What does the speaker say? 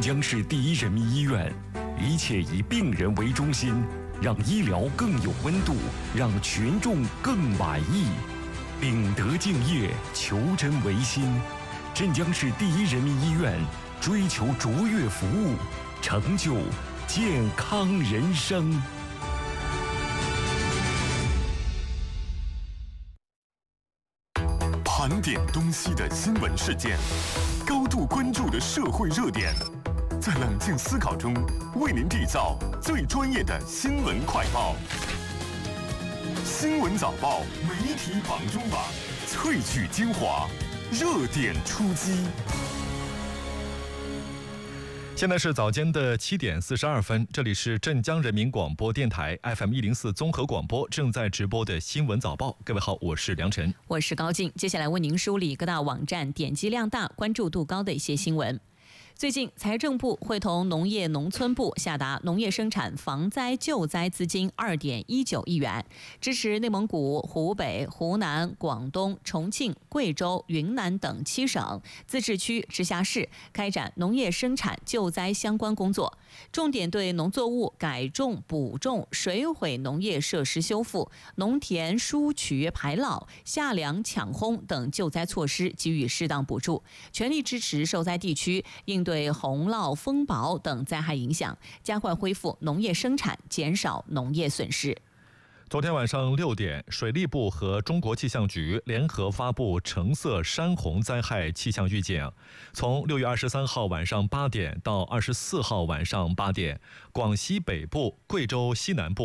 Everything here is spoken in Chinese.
江市第一人民医院，一切以病人为中心，让医疗更有温度，让群众更满意。秉德敬业，求真维新。镇江市第一人民医院追求卓越服务，成就健康人生。盘点东西的新闻事件，高度关注的社会热点，在冷静思考中为您缔造最专业的新闻快报。新闻早报媒体榜中榜，萃取精华，热点出击。现在是早间的7点42分，这里是镇江人民广播电台 FM104 综合广播正在直播的新闻早报。各位好，我是梁晨， 我是高静。接下来为您梳理各大网站点击量大、关注度高的一些新闻。最近，财政部会同农业农村部下达农业生产防灾救灾资金2.19亿元，支持内蒙古、湖北、湖南、广东、重庆、贵州、云南等7省、自治区、直辖市开展农业生产救灾相关工作，重点对农作物改种、补种、水毁农业设施修复、农田疏渠排涝、下梁抢轰等救灾措施给予适当补助，全力支持受灾地区应对洪涝、风雹等灾害影响，加快恢复农业生产，减少农业损失。 昨天晚上6点，水利部和中国气象局联合发布橙色山洪灾害气象预警。从6月23号晚上8点到24号晚上8点，广西北部、贵州西南部